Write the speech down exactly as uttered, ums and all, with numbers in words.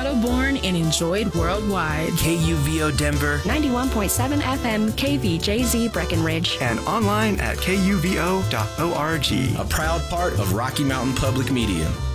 born and enjoyed worldwide. K U V O Denver, ninety-one point seven F M K V J Z Breckenridge, and online at K U V O dot org. A proud part of Rocky Mountain Public Media.